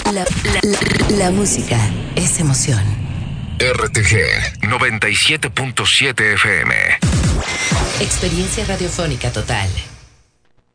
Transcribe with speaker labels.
Speaker 1: La música es emoción.
Speaker 2: RTG 97.7 FM.
Speaker 1: Experiencia radiofónica total.